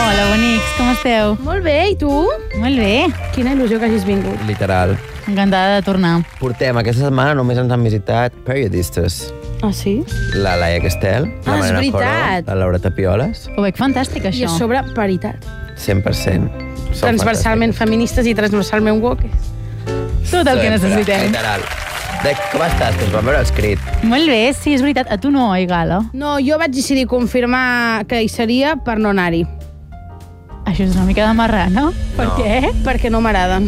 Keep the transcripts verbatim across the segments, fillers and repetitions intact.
Hola, bonics, com esteu? Molt bé, i tu? Molt bé. Quina il·lusió que hagis vingut. Literal. Encantada de tornar. Portem, aquesta setmana només ens han visitat periodistes. Ah, sí? La Laia Castel, la Ah, és Mariana veritat. Coro, la Laura Tapioles. Ho veig fantàstic, I això. a sobre, paritat. cent per cent. Som Transversalment fantàstiques. feministes i transversalment woke. Tot el que Sempre, necessitem. Literal. De, com estàs? Que ens vam veure escrit. Molt bé, sí, és veritat. A tu no, oi, Gala? No, jo vaig decidir confirmar que hi seria per no anar-hi. Això és una mica de marrà, no? Per No. què? Perquè no m'agraden.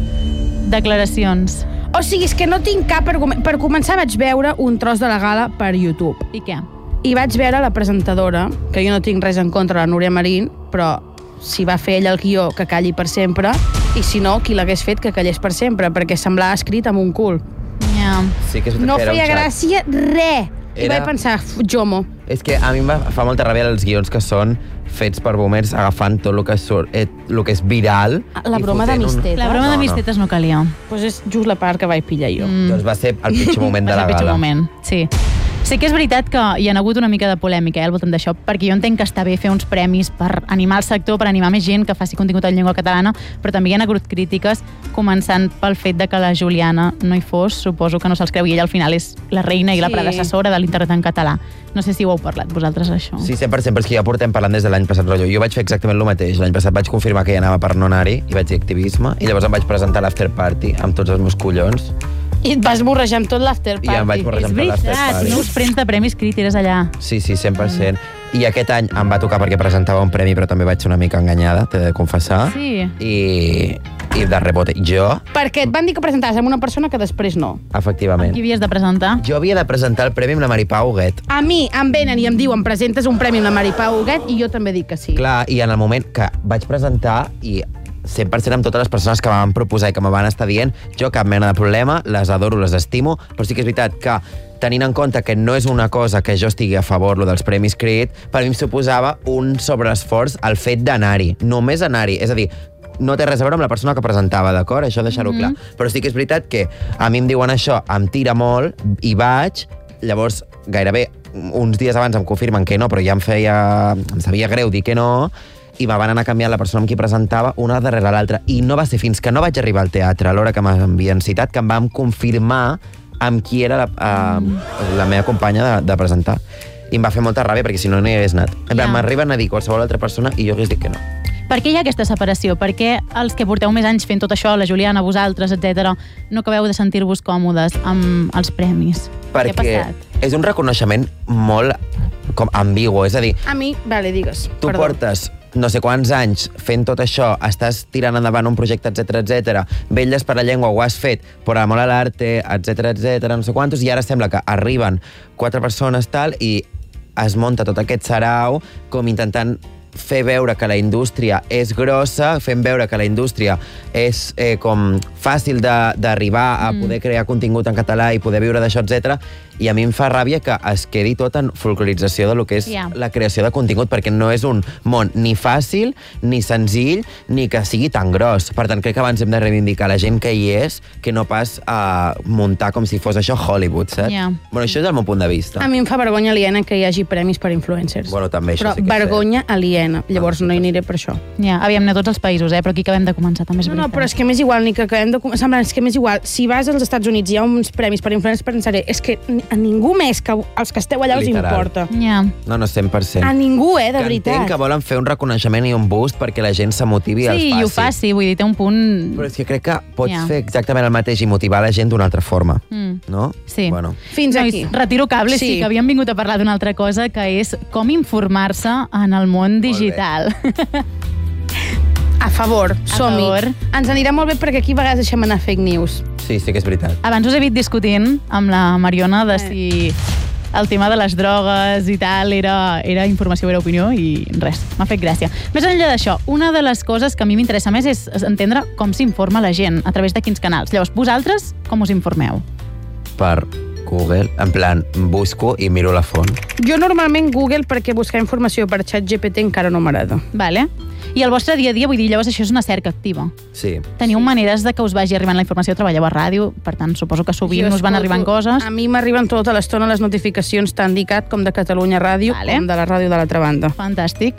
Declaracions. O sigui, és que no tinc cap argument. Per començar, vaig veure un tros de la gala per YouTube. I què? I vaig veure la presentadora, que jo no tinc res en contra de la Núria Marín, però si va fer ella el guió, que calli per sempre, i si no, qui l'hagués fet, que callés per sempre, perquè semblava escrit amb un cul. Ja. Sí que és No que era un feia xat. gràcia res. I Era- vaig pensar, "F- jomo. És que a mi em va, fa molta ràbia els guions que són fets per boomers agafant tot el que, surt, eh, el que és viral. La i broma de fotent un- Mistetes. La broma No, de no. mistetes no calia. Pues és just la part que vaig pillar jo. Mm. Doncs va ser el pitjor moment de Va ser la el pitjor gala. moment, sí. Sí que és veritat que hi ha hagut una mica de polèmica eh, al voltant d'això, perquè jo entenc que està bé fer uns premis per animar el sector, per animar més gent que faci contingut en llengua catalana, però també hi ha hagut crítiques, començant pel fet de que la Juliana no hi fos, suposo que no se'ls creu, i ella al final és la reina i la Sí. predecessora de l'internet en català. No sé si ho heu parlat vosaltres, això. Sí, cent per cent, però és que ja portem parlant des de l'any passat, rotllo. Jo vaig fer exactament el mateix. L'any passat vaig confirmar que hi anava per no anar-hi i vaig dir activisme, i llavors em vaig presentar a l'after party amb tots els meus collons. I et vas borrejar amb tot l'after party. I em vaig borrejar És amb tot l'after veritat, party. nous premis de premis crítics allà. Sí, sí, cent per cent. I aquest any em va tocar perquè presentava un premi, però també vaig ser una mica enganyada, t'he de confessar. Sí. I, i de rebote, jo, Perquè et van dir que presentaves amb una persona que després no. efectivament, Qui havies de presentar? jo havia de presentar el premi amb la Maripau Huguet. A mi em venen i em diuen presentes un premi amb la Maripau Huguet i jo també dic que sí. Clar, i en el moment que vaig presentar i cent per cent amb totes les persones que me van proposar i que me van estar dient, jo cap mena de problema, les adoro, les estimo, però sí que és veritat que tenint en compte que no és una cosa que jo estigui a favor, lo dels Premis Crit, per mi em suposava un sobreesforç el fet d'anar-hi, només anar-hi. És a dir, no té res a veure amb la persona que presentava, d'acord? Això deixar-ho mm-hmm. clar. Però sí que és veritat que a mi em diuen això, em tira molt, i vaig, llavors gairebé uns dies abans em confirmen que no, però ja em feia... em sabia greu dir que no, i me van anar canviant la persona amb qui presentava una darrere l'altra. I no va ser fins que no vaig arribar al teatre, a l'hora que m'havien citat, que em vam confirmar amb qui era la, uh, la meva companya de, de presentar. I em va fer molta ràbia, perquè si no, no hi hagués anat. En plan, Ja. m'arriben a dir qualsevol altra persona i jo hagués dit que no. Per què hi ha aquesta separació? Per què els que porteu més anys fent tot això, la Juliana, vosaltres, etcètera, no acabeu de sentir-vos còmodes amb els premis? Què ha Perquè passat? és un reconeixement molt com ambigu, és a dir, A mi, vale, digues. tu Perdó. portes no sé quants anys fent tot això, estàs tirant endavant un projecte, etcètera, etcètera, vetlles per la llengua, ho has fet, per amor a l'arte, etcètera, etcètera, no sé quantos, i ara sembla que arriben quatre persones tal i es munta tot aquest sarau com intentant fer veure que la indústria és grossa, fent veure que la indústria és eh, com fàcil de- d'arribar a poder crear contingut en català i poder viure d'això, etcètera. I a mi em fa ràbia que es quedi tot en folclorització de lo que és Ja. la creació de contingut, perquè no és un món ni fàcil, ni senzill, ni que sigui tan gros. Per tant, crec que abans hem de reivindicar la gent que hi és, que no pas a muntar com si fos això Hollywood, saps? Ja. Bueno, això és el meu punt de vista. A mi em fa vergonya aliena que hi hagi premis per influencers. Bueno, també això Però sí que és vergonya aliena. Llavors no hi aniré per això. Ja, aviam, no tots els països, eh? Però aquí acabem de començar, també és No, no, veritat. però és que m'és igual, ni que acabem de començar. És que m'és igual. Si vas als Estats Units i hi ha uns premis per influencers, pensaré, és que a ningú més que els que esteu allà us Literal. importa. Ja. No, no, cent per cent. A ningú, eh, de que veritat. entenc que volen fer un reconeixement i un boost perquè la gent s'emotivi i els Sí, faci. i ho faci, vull dir, té un punt... Però és que crec que pots Ja. fer exactament el mateix i motivar la gent d'una altra forma, Mm. no? Sí. Bueno. Fins Nois, aquí. retiro cable, sí. Sí. sí, que havíem vingut a parlar d'una altra cosa, que és com informar-se en el món digital. A favor, som-hi. favor. Ens anirà molt bé perquè aquí a vegades deixem anar fake news. Sí, sí que és veritat. Abans us he vist discutint amb la Mariona de Eh. si el tema de les drogues i tal era, era informació o era opinió, i res, m'ha fet gràcia. Més enllà d'això, una de les coses que a mi m'interessa més és entendre com s'informa la gent, a través de quins canals. Llavors, vosaltres com us informeu? Per Google, en plan, busco i miro la font. Jo normalment Google perquè buscar informació per xat G P T encara no m'agrada. Vale. I el vostre dia a dia, vull dir, llavors això és una cerca activa. Sí. Teniu sí. maneres de que us vagi arribant la informació, treballeu a ràdio, per tant, suposo que sovint Jo us van escolto- arribant coses. A mi m'arriben tota l'estona les notificacions tant d'I C A T com de Catalunya Ràdio, Vale. com de la ràdio de l'altra banda. Fantàstic.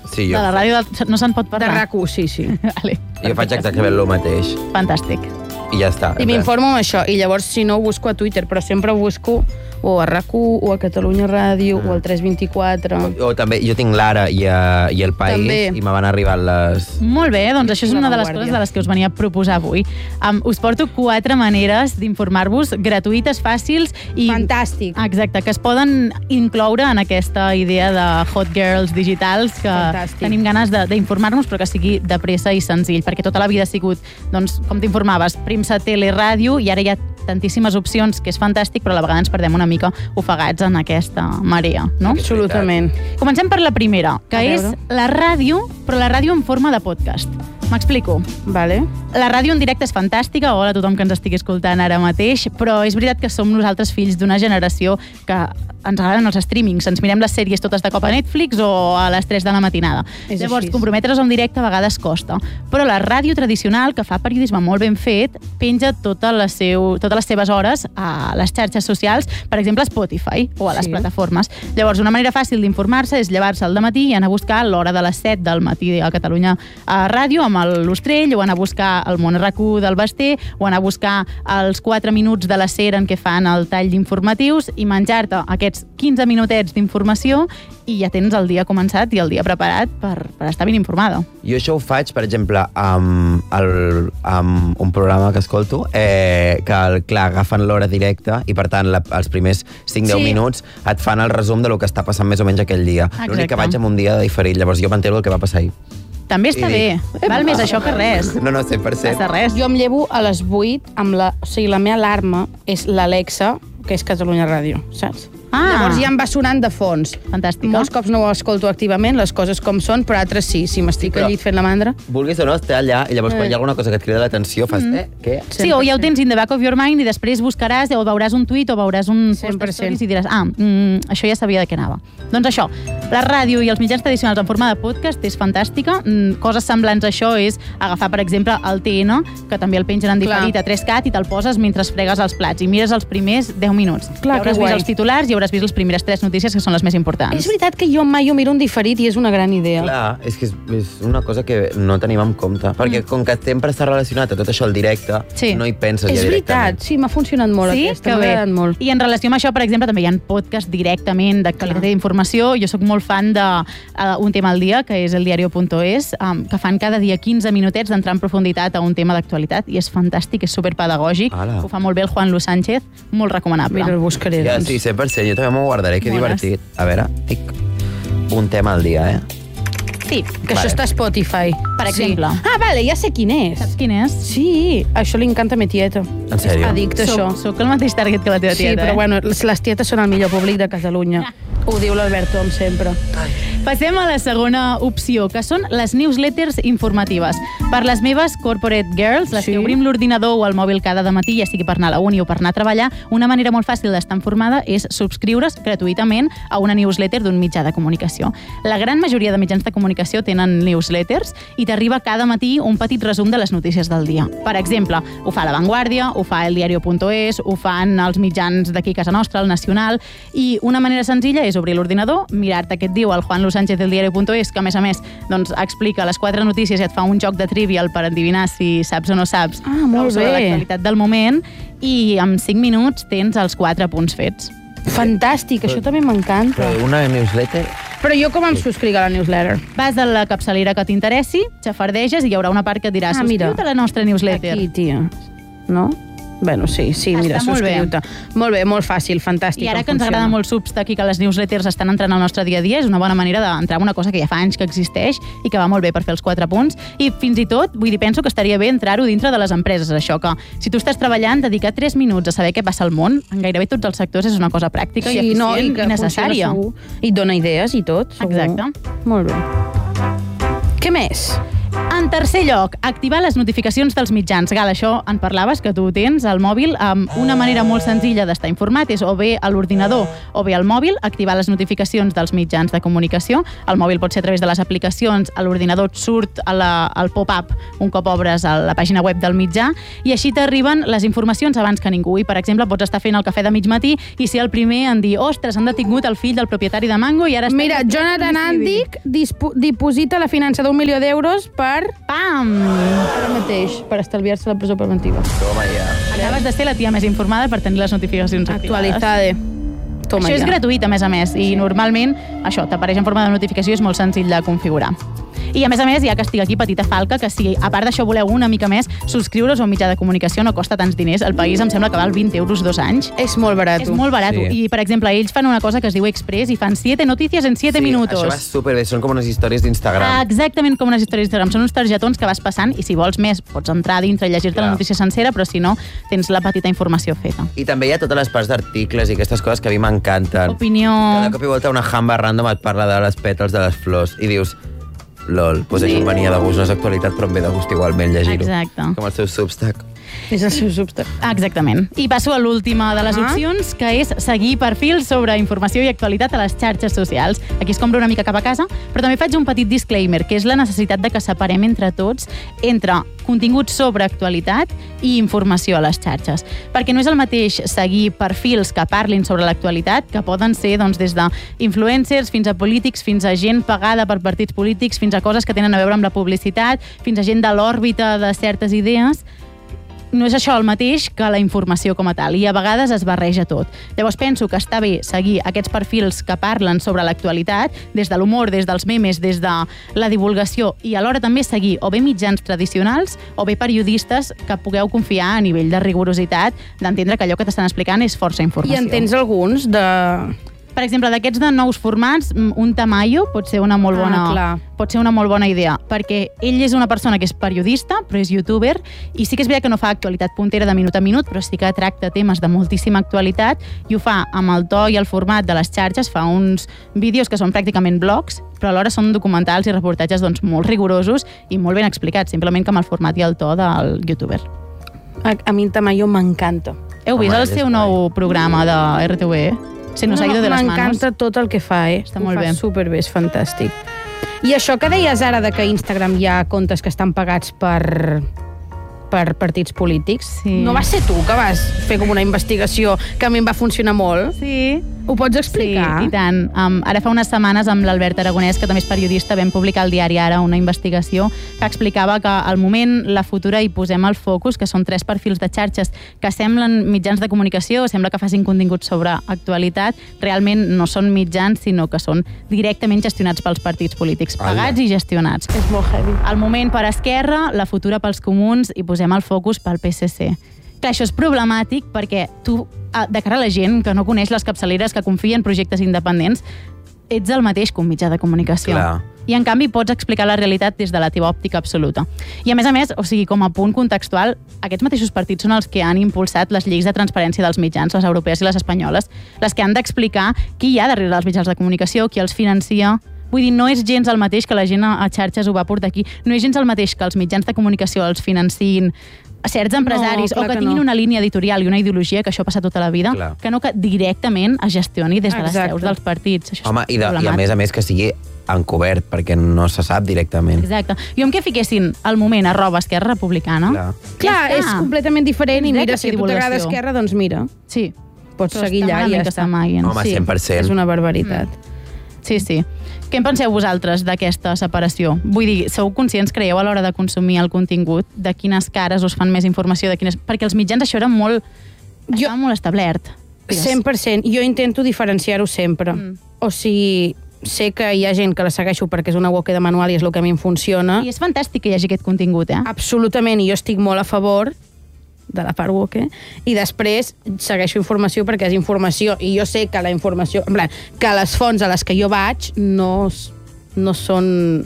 Sí, jo... De la ràdio de... no se'n pot De parlar. R A C U, sí, sí. Vale. Jo faig exactament el mateix. Fantàstic. I ja està. I m'informo amb això. I llavors, si no, ho busco a Twitter, però sempre ho busco o a R A C U, o a Catalunya Ràdio, mm. o al tres vint-i-quatre. O, o també, jo tinc l'Ara i, a, i el País, també. I me van arribar les... Molt bé, doncs això és La una de les Vanguardia. coses de les que us venia a proposar avui. Um, us porto quatre maneres d'informar-vos, gratuïtes, fàcils i... Fantàstic. Exacte, que es poden incloure en aquesta idea de hot girls digitals, que Fantàstic. tenim ganes de- d'informar-nos, però que sigui de pressa i senzill, perquè tota la vida ha sigut, doncs, com t'informaves, premsa, tele, ràdio, i ara hi ha tantíssimes opcions, que és fantàstic, però a la vegada ens perdem una mica ofegats en aquesta marea, no? Absolutament. Comencem per la primera, que A és veure. la ràdio, però la ràdio en forma de podcast. M'explico. Vale. La ràdio en directe és fantàstica, hola a tothom que ens estigui escoltant ara mateix, però és veritat que som nosaltres fills d'una generació que ens agraden els streamings, ens mirem les sèries totes de cop a Netflix o a les tres de la matinada. És Llavors, així. comprometre's a un directe a vegades costa, però la ràdio tradicional, que fa periodisme molt ben fet, penja tota la seu, totes les seves hores a les xarxes socials, per exemple a Spotify o a les Sí. plataformes. Llavors, una manera fàcil d'informar-se és llevar-se al dematí i anar a buscar l'hora de les set del matí a Catalunya a ràdio amb l'Ostrell, o anar a buscar el Món R A C U del Basté, o anar a buscar els quatre minuts de la SER en què fan el tall d'informatius i menjar-te aquests quinze minutets d'informació i ja tens el dia començat i el dia preparat per, per estar ben informada. Jo això ho faig, per exemple, amb, el, amb un programa que escolto, eh, que, clar, agafen l'hora directa i, per tant, la, els primers cinc deu Sí. minuts et fan el resum de lo que està passant més o menys aquell dia. Exacte. L'únic que vaig amb un dia de diferit, llavors jo m'entero del que va passar ahir. També està I bé. dic, Val més això que res. No, no, cent per cent. Passa res. Jo em llevo a les vuit amb la... O sigui, la meva alarma és l'Alexa, que és Catalunya Ràdio, saps? Ah. Llavors ja em va sonant de fons. Fantàstica. Molts cops no ho escolto activament, les coses com són, però altres sí, si m'estic Sí, però- al llit fent la mandra. Vulguis o no, està allà, i llavors quan Eh. hi ha alguna cosa que et crida l'atenció, fas, eh, què? Sí, o ja ho tens in the back of your mind i després buscaràs o veuràs un tuit o veuràs un post cent per cent. stories i diràs, ah, mm, això ja sabia de què anava. Doncs això, la ràdio i els mitjans tradicionals en forma de podcast és fantàstica. Mm, coses semblants a això és agafar, per exemple, el T N, que també el pengen en diferit Clar. a tres cat i te'l poses mentre fregues els plats i mires els primers deu minuts. Clar, I que hauràs guai. vist els titulars i hauràs vist les primeres tres notícies que són les més importants. És veritat que jo mai ho miro en diferit i és una gran idea. Clar, és que és, és una cosa que no tenim en compte, perquè com que sempre està relacionat a tot això al directe, Sí. no hi penses És ja veritat, directament. sí, m'ha funcionat molt Sí? aquesta, Que m'ha bé. agradat molt. I en relació amb això, per exemple, també hi ha podcasts directament d'actualitat Clar. i d'informació. Jo sóc molt fan de uh, Un tema al dia, que és el diario punto es, um, que fan cada dia quinze minutets d'entrar en profunditat a un tema d'actualitat, i és fantàstic, és superpedagògic. Ala. Ho fa molt bé el Juan Luis Sánchez, molt recomanable. Mira, el buscaré, Ja, doncs. sí, cent per cent, jo també m'ho guardaré, que Moles. divertit. A veure, tic, un tema al dia, eh? Sí, Que Vale. això està a Spotify. Per exemple. Ah, vale, ja sé quin és. saps quin és? Sí, això li encanta a mi tieta. En sèrio? És addicte, això. Soc, soc el mateix target que la teva Sí, tieta, però eh? bueno, les, les tietes són el millor públic de Catalunya. Ho diu l'Albert Tom sempre. Passem a la segona opció, que són les newsletters informatives. Per les meves corporate girls, les Sí. que obrim l'ordinador o el mòbil cada dematí, ja sigui per anar a la uni o per anar a treballar, una manera molt fàcil d'estar informada és subscriure's gratuïtament a una newsletter d'un mitjà de comunicació. La gran majoria de mitjans de comunicació tenen newsletters i t'arriba cada matí un petit resum de les notícies del dia. Per exemple, ho fa La Vanguardia, ho fa el diario punto es, ho fan els mitjans d'aquí a casa nostra, el Nacional, i una manera senzilla és obrir l'ordinador, mirar-te què et diu el Juan Luis Sánchez del diario punto es, que a més a més doncs, explica les quatre notícies i et fa un joc de trivial per endevinar si saps o no saps Ah, molt sobre bé. l'actualitat del moment, i en cinc minuts tens els quatre punts fets. Fantàstic, això també m'encanta. Però una newsletter... Però jo com em subscric a la newsletter? Vas a la capçalera que t'interessi, xafardeges i hi haurà una part que et dirà Ah, mira. subscriu-te a la nostra newsletter. Aquí, tia. No? Bueno, sí, sí, mira, Està molt bé. subscriu-te. Molt bé, molt fàcil, fantàstic. I ara em que ens funciona. agrada molt Substack i que les newsletters estan entrant al nostre dia a dia, és una bona manera d'entrar en una cosa que ja fa anys que existeix i que va molt bé per fer els quatre punts. I fins i tot, vull dir, penso que estaria bé entrar-ho dintre de les empreses, això que si tu estàs treballant, dedicar tres minuts a saber què passa al món, en gairebé tots els sectors és una cosa pràctica i eficient no, i, i, que necessària. funciona segur. I et dona idees i tot, segur. Exacte. Molt bé. Què més? En tercer lloc, activar les notificacions dels mitjans. Gal, això en parlaves, que tu ho tens al mòbil. Amb una manera molt senzilla d'estar informat és o bé a l'ordinador o bé al mòbil, activar les notificacions dels mitjans de comunicació. El mòbil pot ser a través de les aplicacions, a l'ordinador et surt a la, al pop-up un cop obres a la pàgina web del mitjà i així t'arriben les informacions abans que ningú. I, per exemple, pots estar fent el cafè de mig matí i ser el primer en dir, ostres, han detingut el fill del propietari de Mango i ara... Mira, Jonathan Andic diposita la finança d'un milió d'euros per... Pam! Ara mateix, per estalviar-se la presó preventiva. Toma ja. Acabes de ser la tia més informada per tenir les notificacions activades. Actualitzade. Toma Això ja. és gratuït, a més a més, i normalment això t'apareix en forma de notificació i és molt senzill de configurar. I a més a més, ja que estic aquí, petita falca, que si a part d'això voleu una mica més, subscriure-us a un mitjà de comunicació no costa tants diners. El País em sembla que val vint euros dos anys. És molt barat. És molt barat. Sí. I, per exemple, ells fan una cosa que es diu Express i fan siete noticias en siete Sí, minutos. això va superbé, són com unes històries d'Instagram. Ah, exactament com unes històries d'Instagram. Són uns targetons que vas passant i si vols més pots entrar dintre i llegir-te Clar. la notícia sencera, però si no, tens la petita informació feta. I també hi ha totes les parts d'articles i aquestes coses que a mi m'encanten. Opinió... Cada cop i volta una jamba random et parla de les pètals de les flors i dius, lol, doncs Sí. això em venia de gust, no és actualitat, però em ve de gust igualment llegir-ho. Exacte. Com el seu Substack. És el seu substack. Exactament. I passo a l'última de les Ah. opcions, que és seguir perfils sobre informació i actualitat a les xarxes socials. Aquí es compra una mica cap a casa, però també faig un petit disclaimer, que és la necessitat de que separem entre tots entre contingut sobre actualitat i informació a les xarxes. Perquè no és el mateix seguir perfils que parlin sobre l'actualitat, que poden ser doncs, des d'influencers fins a polítics, fins a gent pagada per partits polítics, fins a coses que tenen a veure amb la publicitat, fins a gent de l'òrbita de certes idees. No és això el mateix que la informació com a tal, i a vegades es barreja tot. Llavors penso que està bé seguir aquests perfils que parlen sobre l'actualitat, des de l'humor, des dels memes, des de la divulgació, i alhora també seguir o bé mitjans tradicionals o bé periodistes que pugueu confiar a nivell de rigorositat, d'entendre que allò que t'estan explicant és força informació. I en tens alguns de... Per exemple, d'aquests de nous formats, un Tamayo pot ser una molt Ah, bona, clar. pot ser una molt bona idea, perquè ell és una persona que és periodista, però és youtuber, i sí que és veritat que no fa actualitat puntera de minut a minut, però sí que tracta temes de moltíssima actualitat, i ho fa amb el to i el format de les xarxes, fa uns vídeos que són pràcticament blogs, però alhora són documentals i reportatges doncs, molt rigorosos i molt ben explicats, simplement que amb el format i el to del youtuber. A, a mi el Tamayo m'encanta. Heu vist Home, el és seu guai. nou programa de R T V E? Se nos ha ido de les manos. M'encanta tot el que fa, eh? Està Ho molt fa bé. superbé, és fantàstic. I això que deies ara de que a Instagram hi ha comptes que estan pagats per per partits polítics, Sí. no vas ser tu que vas fer com una investigació que a mi em va funcionar molt? Sí. Ho pots explicar? Sí, i tant. Um, ara fa unes setmanes amb l'Albert Aragonès, que també és periodista, vam publicar al diari Ara una investigació que explicava que al moment, la futura, hi posem el focus, que són tres perfils de xarxes que semblen mitjans de comunicació, sembla que facin contingut sobre actualitat, realment no són mitjans, sinó que són directament gestionats pels partits polítics, pagats Ala. i gestionats. És molt heavy. Al moment per Esquerra, la futura pels comuns i posem el focus pel P S C. Clar, això és problemàtic perquè tu, de cara a la gent que no coneix les capçaleres, que confia en projectes independents, ets el mateix que un mitjà de comunicació. Clar. I en canvi pots explicar la realitat des de la teva òptica absoluta. I a més a més, o sigui, com a punt contextual, aquests mateixos partits són els que han impulsat les lleis de transparència dels mitjans, les europees i les espanyoles, les que han d'explicar qui hi ha darrere dels mitjans de comunicació, qui els financia. Vull dir, no és gens el mateix que la gent a xarxes ho va portar aquí, no és gens el mateix que els mitjans de comunicació els financiïn certs empresaris No, o clar que, que tinguin no. una línia editorial i una ideologia, que això passa tota la vida, Clar. que no que directament es gestioni des de les Exacte. seus dels partits. Això és Home, i, de, i a problemàtic. més a més que sigui encobert, perquè no se sap directament. Exacte. Jo em que fiquessin al moment arroba Esquerra Republicana... Clar. Clar, Ja és està. completament diferent i Tens dret mira, a si fer a tu t'agrada divulgació. Esquerra, doncs mira, Sí. pots Però seguir està allà i malament ja que està. s'amaguin. Home, Sí, cent per cent. és una barbaritat. Sí, sí. Què en penseu vosaltres d'aquesta separació? Vull dir, sou conscients, creieu, a l'hora de consumir el contingut, de quines cares us fan més informació, de quines... Perquè els mitjans això era molt... Jo- Estava molt establert. cent per cent. Jo intento diferenciar-ho sempre. Mm. O sigui, sé que hi ha gent que la segueixo perquè és una web de manual i és el que a mi em funciona. I és fantàstic que hi hagi aquest contingut, eh? Absolutament, i jo estic molt a favor de la part woke, i després segueixo informació perquè és informació, i jo sé que la informació, en plan, que les fonts a les que jo vaig no, s- no són...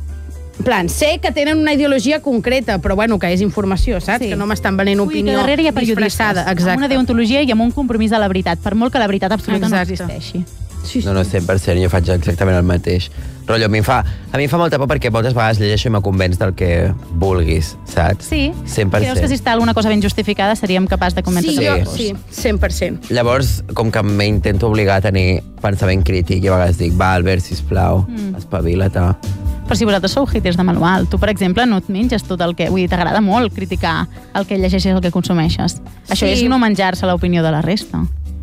En plan, sé que tenen una ideologia concreta, però bueno, que és informació, saps? Sí. Que no m'estan venent Vull dir que opinió darrere hi ha periodistes, disfressada. amb Exacte. una deontologia i amb un compromís de la veritat, per molt que la veritat absoluta Exacte. no existeixi. Sí, sí. No, no, cent per cent, jo faig exactament el mateix. Rotllo, a mi, em fa, a mi em fa molta por perquè moltes vegades llegeixo i me convenç del que vulguis, saps? Sí. cent per cent. Creus que si està alguna cosa ben justificada seríem capaç de comentar Sí, Sí. jo, sí, cent per cent. Llavors, com que m'intento obligar a tenir pensament crític i a vegades dic, va, Albert, sisplau, mm. espavila't. Però si vosaltres sou haters de manual, tu, per exemple, no et menges tot el que... Vull dir, t'agrada molt criticar el que llegeixes, el que consumeixes. Això Sí. és no menjar-se l'opinió de la resta.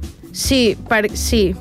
Sí, per, sí,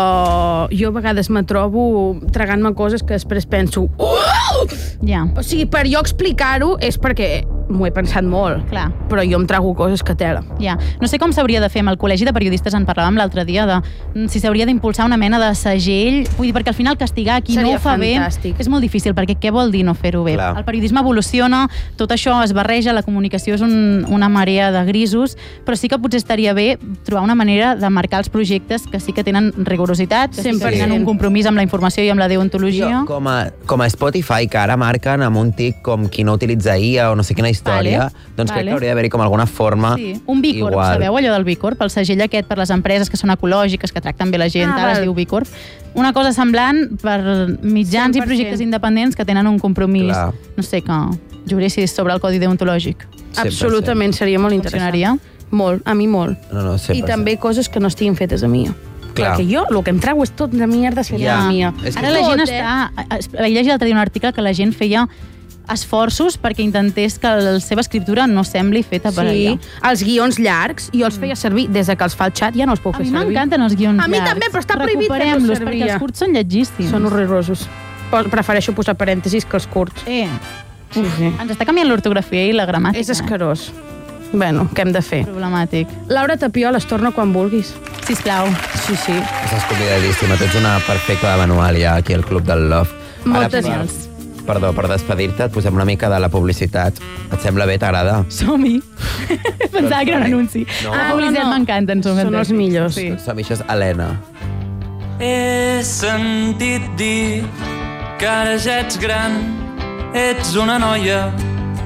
però jo a vegades me trobo tragant-me coses que després penso... Uh! Ja, O sigui, per jo explicar-ho és perquè m'ho he pensat molt. clar. Però jo em trago coses que tela. Ja. No sé com s'hauria de fer amb el Col·legi de Periodistes, en parlàvem l'altre dia, de mm, si s'hauria d'impulsar una mena de segell, vull dir, perquè al final castigar qui Seria no ho fa fantàstic. bé és molt difícil, perquè què vol dir no fer-ho bé? Clar. El periodisme evoluciona, tot això es barreja, la comunicació és un, una marea de grisos, però sí que potser estaria bé trobar una manera de marcar els projectes que sí que tenen rigorositat, que sí cent que per cent. tenen un compromís amb la informació i amb la deontologia. Jo, com a, com a Spotify, que ara marquen amb un tic com qui no utilitza I A o no sé quina història, Vale. doncs crec Vale. que hauria d'haver-hi com alguna forma Sí, un B Corp, igual. sabeu allò del B Corp? El segell aquest per les empreses que són ecològiques, que tracten bé la gent, Ah, ara es val. diu B Corp. Una cosa semblant per mitjans cent i per projectes cent. independents que tenen un compromís, Clar. no sé, que juguessis sobre el codi deontològic. cent per cent. Absolutament, seria molt interessant. Funcionaria? Molt, a mi molt. No, no, cent I per cent. també coses que no estiguin fetes a mi. Clar. Perquè jo, el que em trago és tot de mierda feta Ja. a mi. És que Ara la tot, gent eh? està... Vaig llegir l'altre dia un article que la gent feia esforços perquè intentés que la seva escriptura no sembli feta per Sí, allà. els guions llargs, jo els feia servir des de que els fa el xat, ja no els puc A fer mi servir. m'encanten els guions A mi llargs. també, però està prohibit fer-los Recuperem-los, servir, perquè ja. els curts són lletgíssims. Són horrorosos. Pos- Prefereixo posar parèntesis que els curts. Eh, Sí, sí. ens està canviant l'ortografia i la gramàtica. És escarós. Bueno, què hem de fer? Eh? Problemàtic. Laura Tapiola, es torna quan vulguis. Sisplau. Sí, sí. Estàs convidadíssima. Tu ets una perfecta de manual ja aquí al Club del Love. Moltes per, gràcies. Perdó, per despedir-te et posem una mica de la publicitat. Et sembla bé? T'agrada? Som-hi. Pensava que era un anunci. No. La Ah, publicitat no, no. m'encanten. Som, Són els millors. Sí. Som això és Helena. He sentit dir que ara ja ets gran, ets una noia